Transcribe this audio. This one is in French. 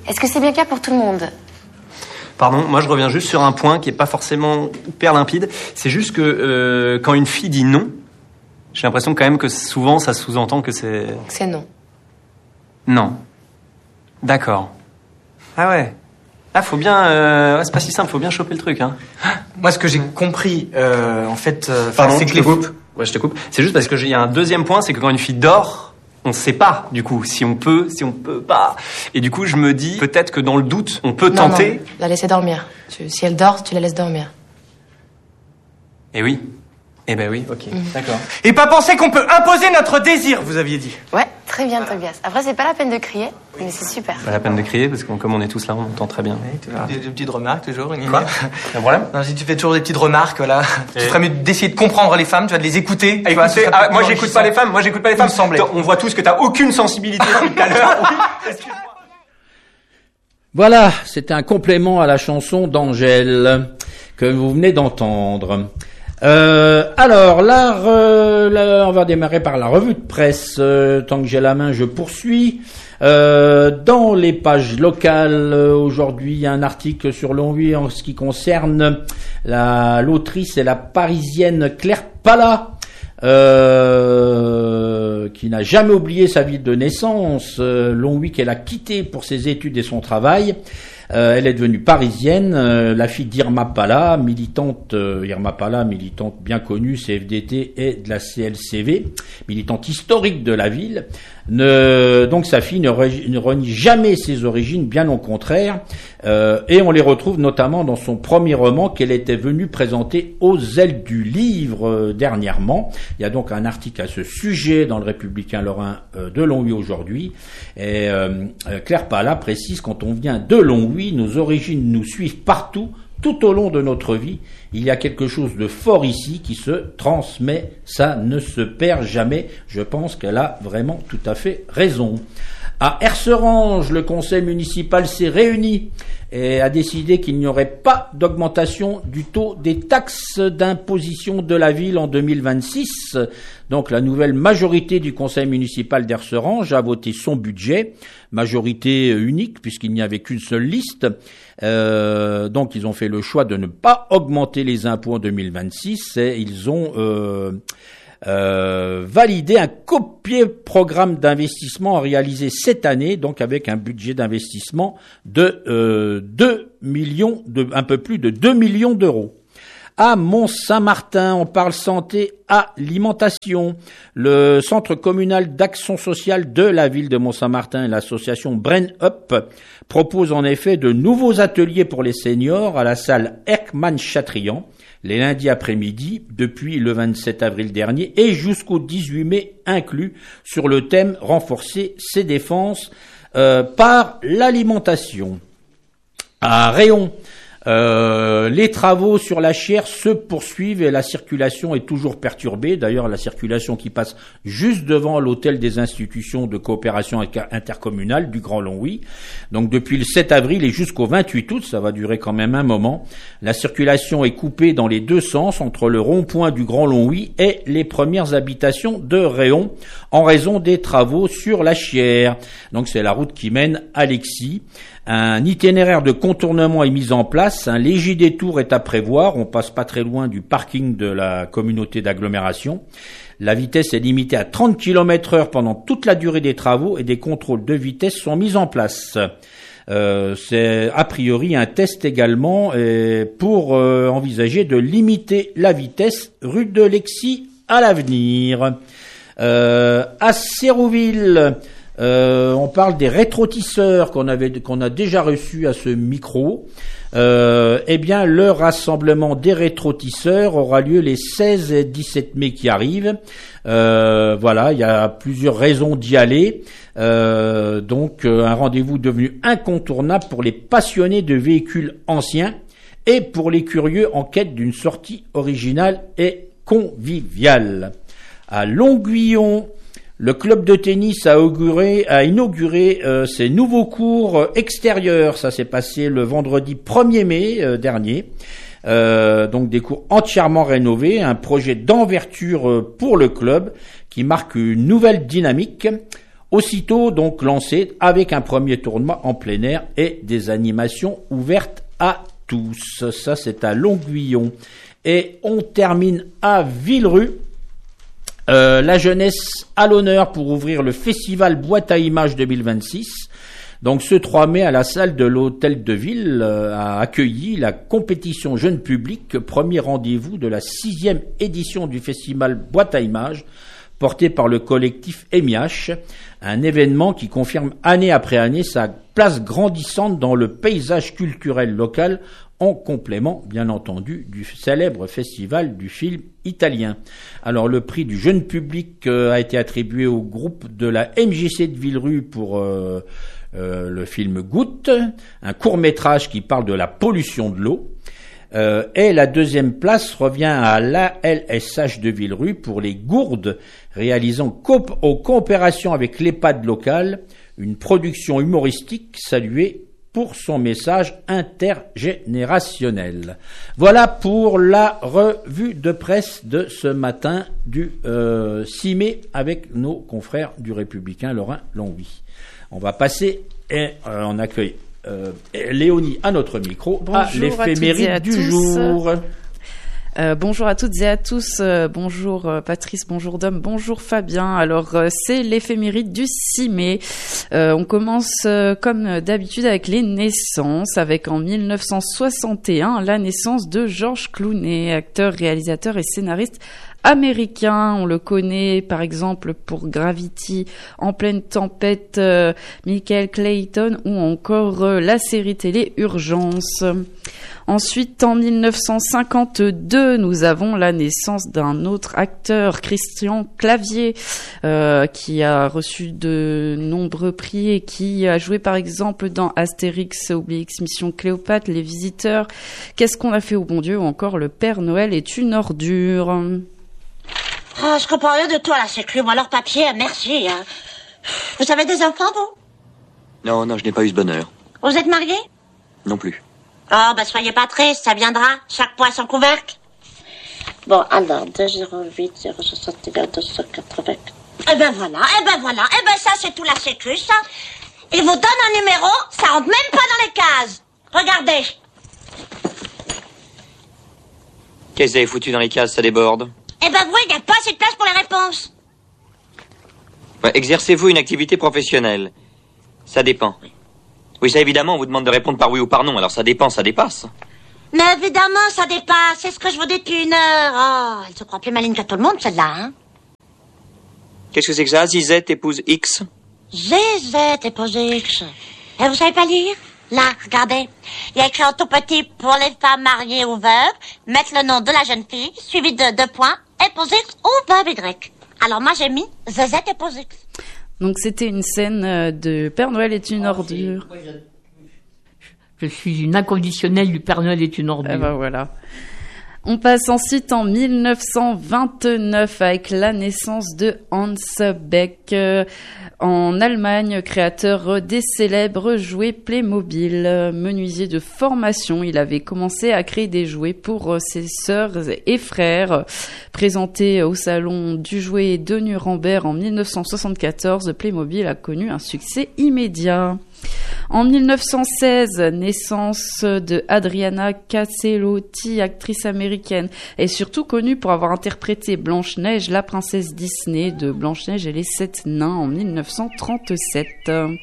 Est-ce que c'est bien clair pour tout le monde? Pardon, moi je reviens juste sur un point qui est pas forcément hyper limpide. C'est juste que quand une fille dit non, j'ai l'impression quand même que souvent ça sous-entend que c'est... C'est non. Non. D'accord. Ah ouais. Ah, faut bien... c'est pas si simple, faut bien choper le truc, hein. Moi, ce que j'ai compris, en fait... Pardon, c'est je que te coupe. Ouais, je te coupe. C'est juste parce que il y a un deuxième point, c'est que quand une fille dort, on sait pas, du coup, si on peut pas. Et du coup, je me dis, peut-être que dans le doute, on peut tenter... Non, la laisser dormir. Si elle dort, tu la laisses dormir. Eh oui. Eh ben oui, ok, d'accord. Et pas penser qu'on peut imposer notre désir, vous aviez dit. Ouais, très bien, Tobias. Après, c'est pas la peine de crier, mais c'est super. Pas la peine de crier, parce que comme on est tous là, on entend très bien. Oui, des petites remarques, toujours. Quoi? Un problème? Non, si tu fais toujours des petites remarques, voilà. Tu ferais mieux d'essayer de comprendre les femmes, tu vas de les écouter. Écoutez, moi j'écoute pas les femmes, On voit tous que t'as aucune sensibilité depuis tout à l'heure. Voilà, c'était un complément à la chanson d'Angèle que vous venez d'entendre. Alors là, on va démarrer par la revue de presse. Tant que j'ai la main, je poursuis. Dans les pages locales, aujourd'hui, il y a un article sur Longwy en ce qui concerne l'autrice et la Parisienne Claire Pala, qui n'a jamais oublié sa ville de naissance. Longwy qu'elle a quitté pour ses études et son travail. Elle est devenue parisienne, la fille d'Irma Pala, militante bien connue, CFDT et de la CLCV, militante historique de la ville. Donc sa fille ne renie jamais ses origines, bien au contraire, et on les retrouve notamment dans son premier roman qu'elle était venue présenter aux Ailes du Livre dernièrement. Il y a donc un article à ce sujet dans le Républicain Lorrain de Longwy aujourd'hui, et Claire Pala précise: quand on vient de Longwy, nos origines nous suivent partout, tout au long de notre vie. Il y a quelque chose de fort ici qui se transmet, ça ne se perd jamais. Je pense qu'elle a vraiment tout à fait raison. À Herserange, le conseil municipal s'est réuni et a décidé qu'il n'y aurait pas d'augmentation du taux des taxes d'imposition de la ville en 2026. Donc la nouvelle majorité du conseil municipal d'Herserange a voté son budget, majorité unique puisqu'il n'y avait qu'une seule liste. Donc ils ont fait le choix de ne pas augmenter les impôts en 2026 et ils ont validé un copié programme d'investissement à réaliser cette année, donc avec un budget d'investissement de un peu plus de 2 millions d'euros. À Mont-Saint-Martin, on parle santé, alimentation. Le centre communal d'action sociale de la ville de Mont-Saint-Martin et l'association Brain Up proposent en effet de nouveaux ateliers pour les seniors à la salle Erckmann-Chatrian, les lundis après-midi, depuis le 27 avril dernier et jusqu'au 18 mai inclus, sur le thème « Renforcer ses défenses par l'alimentation ». À Réon, les travaux sur la Chière se poursuivent et la circulation est toujours perturbée. D'ailleurs, la circulation qui passe juste devant l'hôtel des institutions de coopération intercommunale du Grand Longwy. Donc depuis le 7 avril et jusqu'au 28 août, ça va durer quand même un moment, la circulation est coupée dans les deux sens entre le rond-point du Grand Longwy et les premières habitations de Réon en raison des travaux sur la Chière. Donc c'est la route qui mène à Lexy. Un itinéraire de contournement est mis en place, un léger détour est à prévoir, on passe pas très loin du parking de la communauté d'agglomération. La vitesse est limitée à 30 km/h pendant toute la durée des travaux et des contrôles de vitesse sont mis en place. C'est a priori un test également pour envisager de limiter la vitesse rue de Lexy à l'avenir. À Sérouville, on parle des rétrotisseurs qu'on a déjà reçus à ce micro. Eh bien, le rassemblement des rétrotisseurs aura lieu les 16 et 17 mai qui arrivent. Voilà, il y a plusieurs raisons d'y aller. Donc, un rendez-vous devenu incontournable pour les passionnés de véhicules anciens et pour les curieux en quête d'une sortie originale et conviviale. À Longuillon, le club de tennis a inauguré ses nouveaux cours extérieurs. Ça s'est passé le vendredi 1er mai dernier. Donc des cours entièrement rénovés, un projet d'envergure pour le club qui marque une nouvelle dynamique. Aussitôt donc lancé avec un premier tournoi en plein air et des animations ouvertes à tous. Ça, c'est à Longuillon. Et on termine à Villerue. La jeunesse à l'honneur pour ouvrir le festival Boîte à Images 2026. Donc ce 3 mai à la salle de l'Hôtel de Ville a accueilli la compétition jeune public, premier rendez-vous de la 6e édition du festival Boîte à Images, porté par le collectif EMIH, un événement qui confirme année après année sa place grandissante dans le paysage culturel local, en complément, bien entendu, du célèbre festival du film italien. Alors, le prix du jeune public a été attribué au groupe de la MJC de Villerue pour le film Goutte, un court-métrage qui parle de la pollution de l'eau. Et la deuxième place revient à l'ALSH de Villerue pour les Gourdes, réalisant en coopération avec l'EHPAD local une production humoristique saluée pour son message intergénérationnel. Voilà pour la revue de presse de ce matin du 6 mai avec nos confrères du Républicain Lorrain Longwy. On va passer et on accueille Léonie à notre micro. Bonjour à l'éphéméride du jour. Bonjour à toutes et à tous. Bonjour Patrice, bonjour Dom, bonjour Fabien. Alors c'est l'éphéméride du 6 mai. On commence comme d'habitude avec les naissances, avec en 1961 la naissance de George Clooney, acteur, réalisateur et scénariste américain. On le connaît par exemple pour Gravity, En pleine tempête, Michael Clayton ou encore la série télé Urgence. Ensuite, en 1952, nous avons la naissance d'un autre acteur, Christian Clavier, qui a reçu de nombreux prix et qui a joué par exemple dans Astérix, Obélix, Mission Cléopâtre, Les Visiteurs, Qu'est-ce qu'on a fait au bon Dieu ou encore Le Père Noël est une ordure. Oh, je comprends rien de toi, là, c'est cru. Moi, alors, papier, merci, hein. Vous avez des enfants, vous? Non, je n'ai pas eu ce bonheur. Vous êtes mariés? Non plus. Oh, soyez pas tristes, ça viendra. Chaque poids son couvercle. Bon, alors, 208 061 280. Eh ben voilà, ça, c'est tout la sécu, ça. Il vous donne un numéro, ça rentre même pas dans les cases. Regardez. Qu'est-ce que vous avez foutu dans les cases, ça déborde? Eh ben, oui, il n'y a pas assez de place pour les réponses. Ouais, exercez-vous une activité professionnelle? Ça dépend. Oui, ça évidemment, on vous demande de répondre par oui ou par non, alors ça dépend, ça dépasse. Mais évidemment, ça dépasse, c'est ce que je vous dis depuis une heure. Oh, elle se croit plus maligne que tout le monde, celle-là, hein. Qu'est-ce que c'est que ça? Zizette épouse X? Zizette épouse X. Et vous savez pas lire? Là, regardez. Il y a écrit en tout petit pour les femmes mariées ou veuves, mettre le nom de la jeune fille, suivi de 2 points, épouse X ou veuve Y. Alors moi, j'ai mis Zizette épouse X. Donc c'était une scène de Père Noël est une ordure. Je suis une inconditionnelle du Père Noël est une ordure. Eh ben voilà. On passe ensuite en 1929 avec la naissance de Hans Beck en Allemagne, créateur des célèbres jouets Playmobil. Menuisier de formation, il avait commencé à créer des jouets pour ses sœurs et frères. Présenté au salon du jouet de Nuremberg en 1974, Playmobil a connu un succès immédiat. En 1916, naissance de Adriana Caselotti, actrice américaine, et surtout connue pour avoir interprété Blanche-Neige, la princesse Disney de Blanche-Neige et les 7 nains en 1937.